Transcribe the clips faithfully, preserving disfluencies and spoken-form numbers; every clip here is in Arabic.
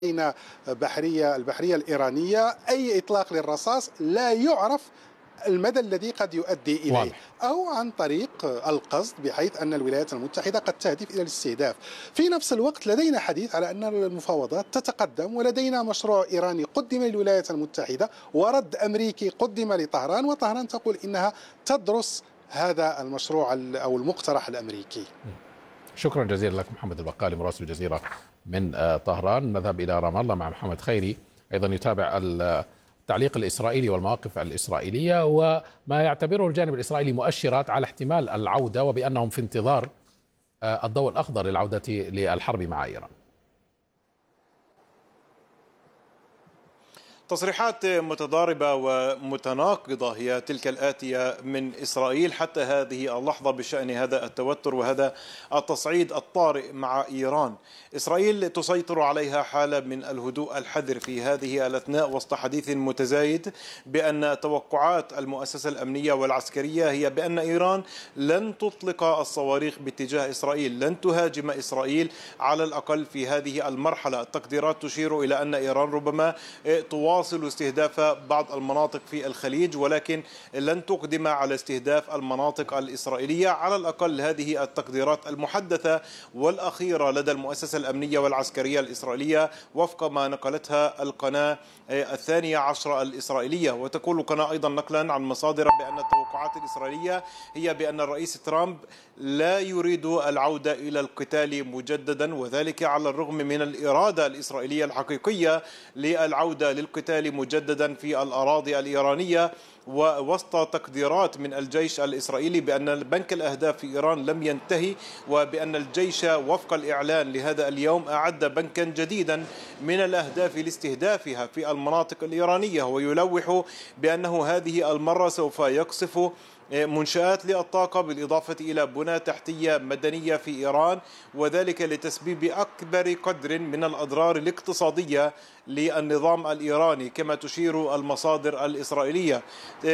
بين بحرية البحرية الإيرانية أي إطلاق للرصاص لا يعرف المدى الذي قد يؤدي إليه واضح. أو عن طريق القصد، بحيث أن الولايات المتحدة قد تهدف إلى الاستهداف. في نفس الوقت لدينا حديث على أن المفاوضات تتقدم، ولدينا مشروع إيراني قدم للولايات المتحدة ورد أمريكي قدم لطهران، وطهران تقول إنها تدرس هذا المشروع أو المقترح الأمريكي. شكرا جزيلا لك محمد البقالي مراسل الجزيرة من طهران. نذهب إلى رام الله مع محمد خيري، أيضا يتابع التعليق الإسرائيلي والمواقف الإسرائيلية وما يعتبره الجانب الإسرائيلي مؤشرات على احتمال العودة، وبأنهم في انتظار الضوء الأخضر للعودة للحرب مع إيران. تصريحات متضاربة ومتناقضة هي تلك الآتية من إسرائيل حتى هذه اللحظة بشأن هذا التوتر وهذا التصعيد الطارئ مع إيران. إسرائيل تسيطر عليها حالة من الهدوء الحذر في هذه الأثناء وسط حديث متزايد بأن توقعات المؤسسة الأمنية والعسكرية هي بأن إيران لن تطلق الصواريخ باتجاه إسرائيل، لن تهاجم إسرائيل على الأقل في هذه المرحلة. التقديرات تشير إلى أن إيران ربما تواصل واصل استهداف بعض المناطق في الخليج، ولكن لن تقدم على استهداف المناطق الإسرائيلية. على الأقل هذه التقديرات المحدثة والأخيرة لدى المؤسسة الأمنية والعسكرية الإسرائيلية وفق ما نقلتها القناة الثانية عشر الإسرائيلية. وتقول القناة أيضا نقلا عن مصادر بأن التوقعات الإسرائيلية هي بأن الرئيس ترامب لا يريد العودة إلى القتال مجددا، وذلك على الرغم من الإرادة الإسرائيلية الحقيقية للعودة للقتال مجددا في الأراضي الإيرانية، ووسط تقديرات من الجيش الإسرائيلي بأن بنك الأهداف في إيران لم ينتهي، وبأن الجيش وفق الإعلان لهذا اليوم أعد بنكا جديدا من الأهداف لاستهدافها في المناطق الإيرانية، ويلوح بأنه هذه المرة سوف يقصف منشآت للطاقة بالإضافة إلى بنى تحتية مدنية في إيران، وذلك لتسبيب أكبر قدر من الأضرار الاقتصادية للنظام الإيراني كما تشير المصادر الإسرائيلية.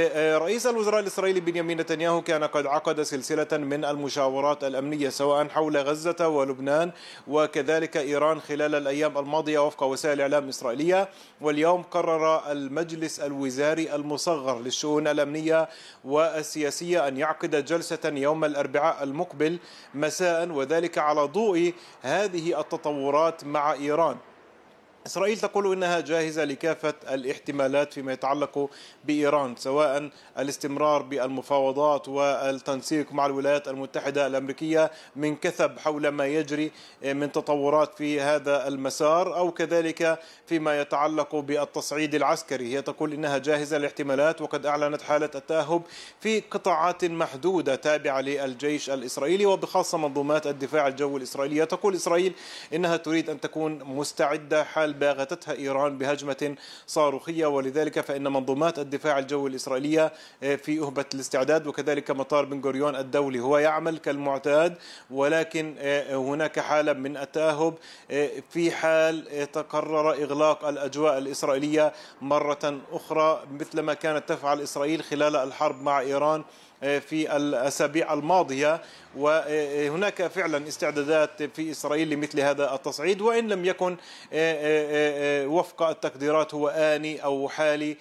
رئيس الوزراء الإسرائيلي بنيامين نتنياهو كان قد عقد سلسلة من المشاورات الأمنية سواء حول غزة ولبنان وكذلك إيران خلال الأيام الماضية وفق وسائل إعلام إسرائيلية. واليوم قرر المجلس الوزاري المصغر للشؤون الأمنية والسياسية أن يعقد جلسة يوم الأربعاء المقبل مساء، وذلك على ضوء هذه التطورات مع إيران. إسرائيل تقول إنها جاهزة لكافة الاحتمالات فيما يتعلق بإيران، سواء الاستمرار بالمفاوضات والتنسيق مع الولايات المتحدة الأمريكية من كثب حول ما يجري من تطورات في هذا المسار، أو كذلك فيما يتعلق بالتصعيد العسكري. هي تقول إنها جاهزة للاحتمالات، وقد أعلنت حالة التأهب في قطاعات محدودة تابعة للجيش الإسرائيلي وبخاصة منظومات الدفاع الجوي الإسرائيلية. تقول إسرائيل إنها تريد أن تكون مستعدة حال باغتتها إيران بهجمة صاروخية، ولذلك فإن منظومات الدفاع الجوي الإسرائيلية في أهبة الاستعداد، وكذلك مطار بن غوريون الدولي هو يعمل كالمعتاد، ولكن هناك حالة من التأهب في حال تقرر إغلاق الأجواء الإسرائيلية مرة أخرى مثلما كانت تفعل إسرائيل خلال الحرب مع إيران في الأسابيع الماضية. وهناك فعلا استعدادات في إسرائيل لمثل هذا التصعيد، وإن لم يكن وفق التقديرات هو آني أو حالي.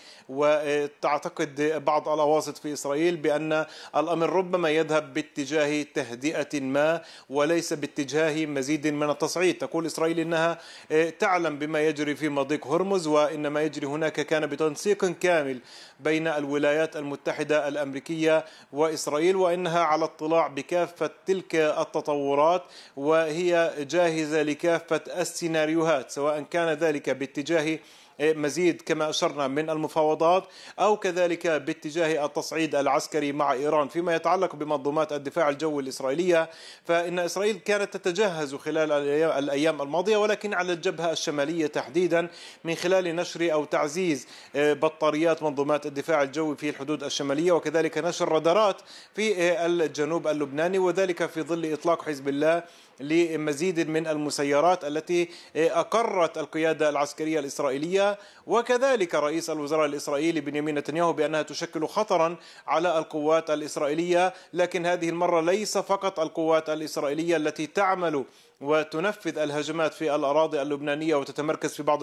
وتعتقد بعض الأواسط في إسرائيل بأن الأمر ربما يذهب باتجاه تهدئة ما وليس باتجاه مزيد من التصعيد. تقول إسرائيل إنها تعلم بما يجري في مضيق هرمز، وإن ما يجري هناك كان بتنسيق كامل بين الولايات المتحدة الأمريكية وإسرائيل، وإنها على اطلاع بكافة تلك التطورات وهي جاهزة لكافة السيناريوهات، سواء كان ذلك باتجاه مزيد كما أشرنا من المفاوضات أو كذلك باتجاه التصعيد العسكري مع إيران. فيما يتعلق بمنظومات الدفاع الجوي الإسرائيلية فإن إسرائيل كانت تتجهز خلال الأيام الماضية، ولكن على الجبهة الشمالية تحديدا من خلال نشر أو تعزيز بطاريات منظومات الدفاع الجوي في الحدود الشمالية، وكذلك نشر رادارات في الجنوب اللبناني، وذلك في ظل إطلاق حزب الله لمزيد من المسيرات التي أقرت القيادة العسكرية الإسرائيلية وكذلك رئيس الوزراء الإسرائيلي بنيامين نتنياهو بأنها تشكل خطرا على القوات الإسرائيلية. لكن هذه المرة ليس فقط القوات الإسرائيلية التي تعمل وتنفذ الهجمات في الأراضي اللبنانية وتتمركز في بعض